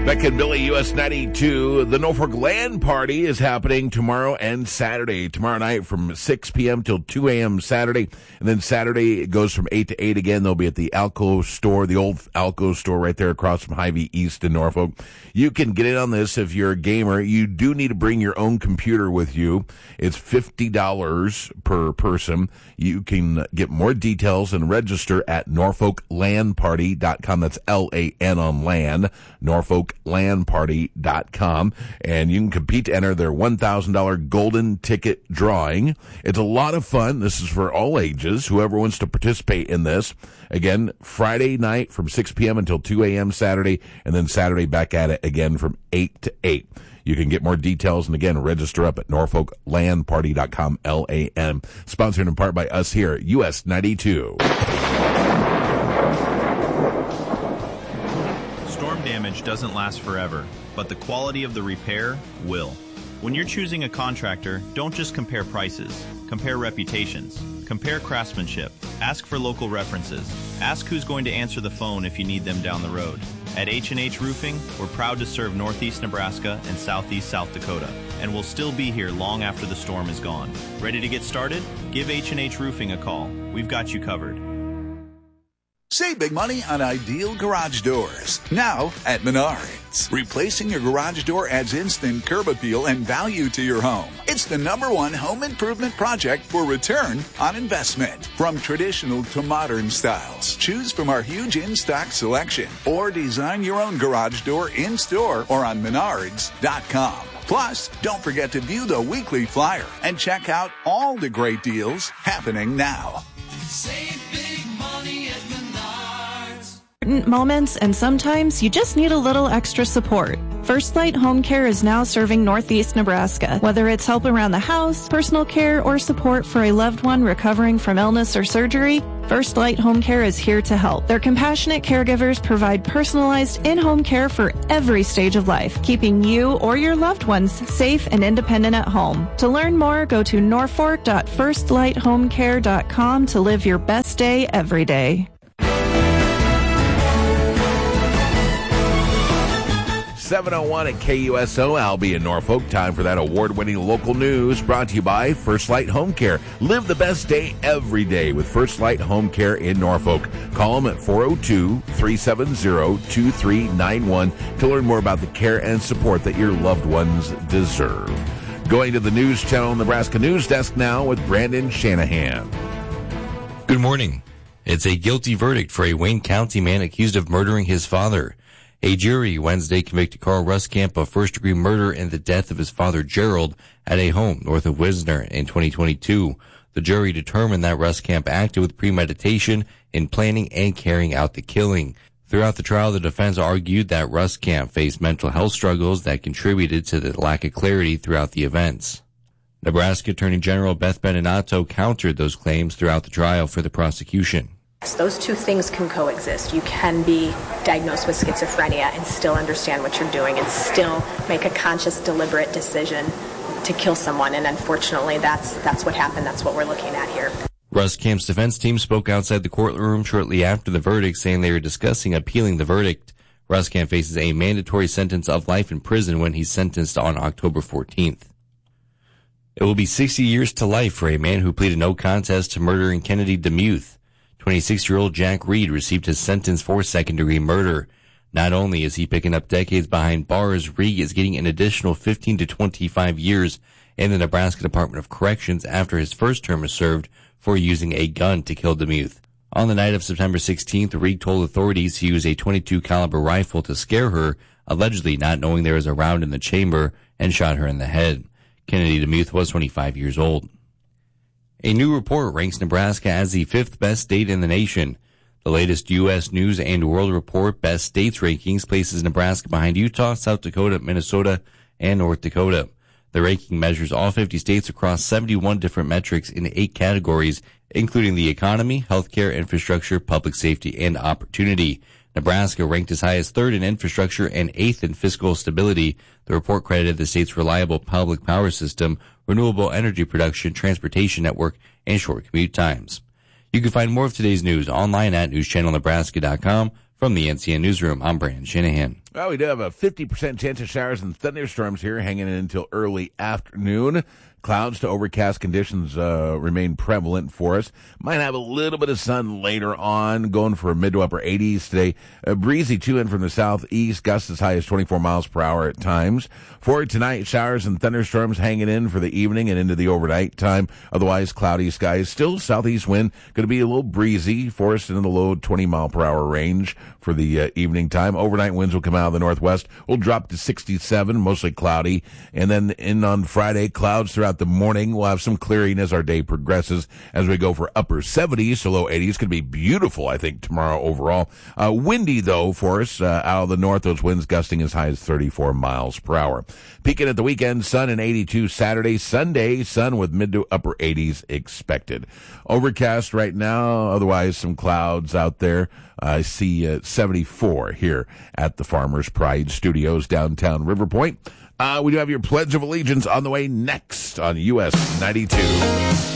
Beck and Billy, US 92. The Norfolk Land Party is happening tomorrow and Saturday. Tomorrow night from 6 p.m. till 2 a.m. Saturday. And then Saturday it goes from 8 to 8 again. They'll be at the Alco store, the old Alco store right there across from Hy-Vee East in Norfolk. You can get in on this if you're a gamer. You do need to bring your own computer with you. It's $50 per person. You can get more details and register at NorfolkLandParty.com. That's L-A-N on land. NorfolkLandParty.com, and you can compete to enter their $1,000 golden ticket drawing. It's a lot of fun. This is for all ages, whoever wants to participate in this. Again, Friday night from 6 p.m. until 2 a.m. Saturday, and then Saturday back at it again from 8 to 8. You can get more details and, again, register up at NorfolkLandParty.com, L-A-N. Sponsored in part by us here at US 92. Damage doesn't last forever, but the quality of the repair will. When you're choosing a contractor, don't just compare prices. Compare reputations. Compare craftsmanship. Ask for local references. Ask who's going to answer the phone if you need them down the road. At H&H Roofing, we're proud to serve Northeast Nebraska and Southeast South Dakota, and we'll still be here long after the storm is gone. Ready to get started? Give H&H Roofing a call. We've got you covered. Save big money on ideal garage doors. Now at Menards. Replacing your garage door adds instant curb appeal and value to your home. It's the #1 home improvement project for return on investment. From traditional to modern styles, choose from our huge in-stock selection or design your own garage door in-store or on Menards.com. Plus, don't forget to view the weekly flyer and check out all the great deals happening now. Save big money at Menards. Moments, and sometimes you just need a little extra support. First Light Home Care is now serving Northeast Nebraska. Whether it's help around the house, personal care, or support for a loved one recovering from illness or surgery, First Light Home Care is here to help. Their compassionate caregivers provide personalized in-home care for every stage of life, keeping you or your loved ones safe and independent at home. To learn more, go to norfolk.firstlighthomecare.com to live your best day every day. 7:01 at KUSO, Albie in Norfolk. Time for that award-winning local news brought to you by First Light Home Care. Live the best day every day with First Light Home Care in Norfolk. Call them at 402-370-2391 to learn more about the care and support that your loved ones deserve. Going to the News Channel Nebraska News Desk now with Brandon Shanahan. Good morning. It's a guilty verdict for a Wayne County man accused of murdering his father. A jury Wednesday convicted Carl Ruskamp of first-degree murder in the death of his father Gerald at a home north of Wisner in 2022. The jury determined that Ruskamp acted with premeditation in planning and carrying out the killing. Throughout the trial, the defense argued that Ruskamp faced mental health struggles that contributed to the lack of clarity throughout the events. Nebraska Attorney General Beth Beninatto countered those claims throughout the trial for the prosecution. Those two things can coexist. You can be diagnosed with schizophrenia and still understand what you're doing and still make a conscious, deliberate decision to kill someone. And unfortunately, that's what happened. That's what we're looking at here. Ruskamp's defense team spoke outside the courtroom shortly after the verdict, saying they were discussing appealing the verdict. Ruskamp faces a mandatory sentence of life in prison when he's sentenced on October 14th. It will be 60 years to life for a man who pleaded no contest to murdering Kennedy DeMuth. 26-year-old Jack Reed received his sentence for second-degree murder. Not only is he picking up decades behind bars, Reed is getting an additional 15 to 25 years in the Nebraska Department of Corrections after his first term was served for using a gun to kill DeMuth. On the night of September 16th, Reed told authorities he used a .22 caliber rifle to scare her, allegedly not knowing there was a round in the chamber, and shot her in the head. Kennedy DeMuth was 25 years old. A new report ranks Nebraska as the 5th best state in the nation. The latest U.S. News and World Report Best States rankings places Nebraska behind Utah, South Dakota, Minnesota, and North Dakota. The ranking measures all 50 states across 71 different metrics in 8 categories, including the economy, healthcare, infrastructure, public safety, and opportunity. Nebraska ranked as high as 3rd in infrastructure and 8th in fiscal stability. The report credited the state's reliable public power system, renewable energy production, transportation network, and short commute times. You can find more of today's news online at newschannelnebraska.com. From the NCN Newsroom, I'm Brandon Shanahan. Well, we do have a 50% chance of showers and thunderstorms here hanging in until early afternoon. Clouds to overcast conditions remain prevalent for us. Might have a little bit of sun later on, going for mid to upper 80s today. Breezy too in from the southeast, gusts as high as 24 miles per hour at times. For tonight, showers and thunderstorms hanging in for the evening and into the overnight time. Otherwise, cloudy skies. Still southeast wind, going to be a little breezy for us in the low 20 mile per hour range for the evening time. Overnight winds will come out of the northwest. We'll drop to 67, mostly cloudy. And then in on Friday, clouds throughout the morning. We'll have some clearing as our day progresses as we go for upper 70s to low 80s. It's going to be beautiful, I think, tomorrow overall. Windy, though, for us out of the north. Those winds gusting as high as 34 miles per hour. Peaking at the weekend, sun and 82 Saturday. Sunday, sun with mid to upper 80s expected. Overcast right now. Otherwise, some clouds out there. I see 74 here at the Farmers Pride Studios, downtown River Point. We do have your Pledge of Allegiance on the way next on US 92.